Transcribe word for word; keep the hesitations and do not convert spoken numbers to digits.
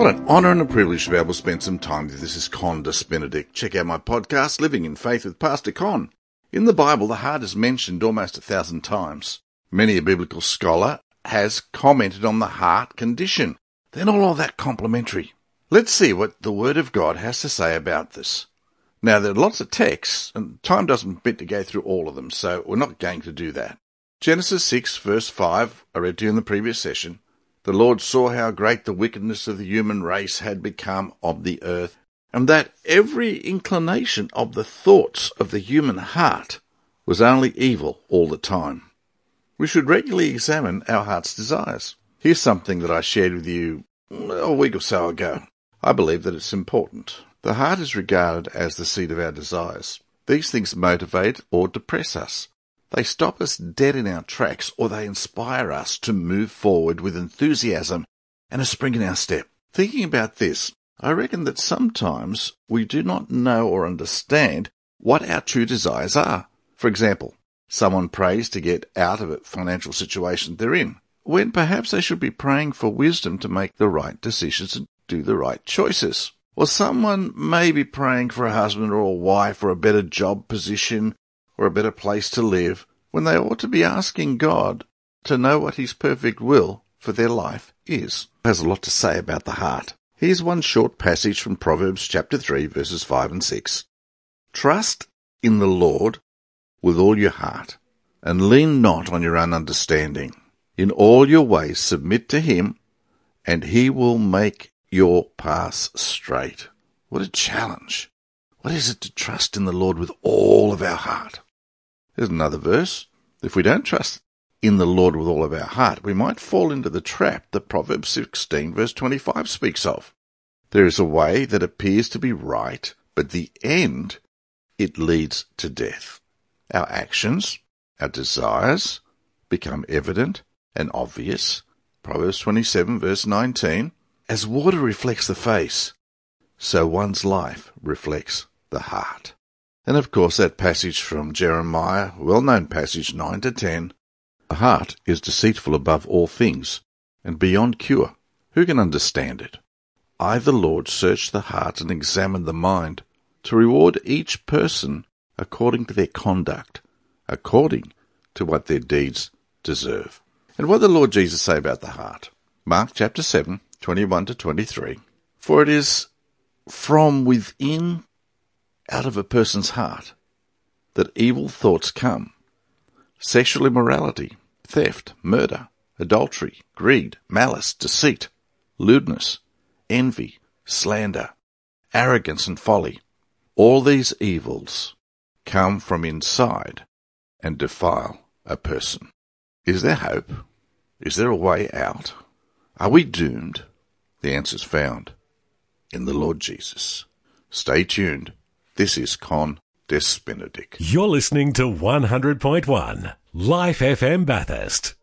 What an honour and a privilege to be able to spend some time with you. This is Con Des Benedict. Check out my podcast, Living in Faith with Pastor Con. In the Bible, the heart is mentioned almost a thousand times. Many a biblical scholar has commented on the heart condition. They're not all that complimentary. Let's see what the Word of God has to say about this. Now, there are lots of texts, and time doesn't permit to go through all of them, so we're not going to do that. Genesis six, verse five, I read to you in the previous session. The Lord saw how great the wickedness of the human race had become of the earth, and that every inclination of the thoughts of the human heart was only evil all the time. We should regularly examine our heart's desires. Here's something that I shared with you a week or so ago. I believe that it's important. The heart is regarded as the seat of our desires. These things motivate or depress us. They stop us dead in our tracks, or they inspire us to move forward with enthusiasm and a spring in our step. Thinking about this, I reckon that sometimes we do not know or understand what our true desires are. For example, someone prays to get out of a financial situation they're in, when perhaps they should be praying for wisdom to make the right decisions and do the right choices. Or someone may be praying for a husband or a wife or a better job position or a better place to live, when they ought to be asking God to know what His perfect will for their life is. It has a lot to say about the heart. Here's one short passage from Proverbs chapter three, verses five and six. Trust in the Lord with all your heart, and lean not on your own understanding. In all your ways submit to Him, and He will make your paths straight. What a challenge. What is it to trust in the Lord with all of our heart? There's another verse. If we don't trust in the Lord with all of our heart, we might fall into the trap that Proverbs sixteen, verse twenty-five speaks of. There is a way that appears to be right, but the end, it leads to death. Our actions, our desires, become evident and obvious. Proverbs twenty-seven, verse nineteen. As water reflects the face, so one's life reflects the heart. And of course that passage from Jeremiah, well-known passage nine to ten, the heart is deceitful above all things, and beyond cure. Who can understand it? I, the Lord, search the heart and examine the mind, to reward each person according to their conduct, according to what their deeds deserve. And what did the Lord Jesus say about the heart? Mark chapter seven, twenty-one to twenty-three. For it is from within, out of a person's heart, that evil thoughts come. Sexual immorality, theft, murder, adultery, greed, malice, deceit, lewdness, envy, slander, arrogance and folly. All these evils come from inside and defile a person. Is there hope? Is there a way out? Are we doomed? The answer's found in the Lord Jesus. Stay tuned. This is Con Des Benedict. You're listening to one hundred point one Life F M Bathurst.